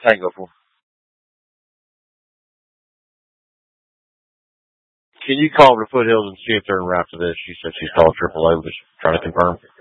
Tango for. Can you call the Foothills and see if they're in route for this? She said she's called AAA, just trying to confirm.